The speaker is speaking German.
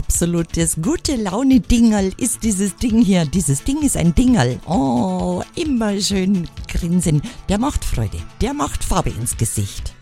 absolutes gute Laune-Dingerl ist dieses Ding hier. Dieses Ding ist ein Dingerl. Oh, immer schön grinsen. Der macht Freude. Der macht Farbe ins Gesicht.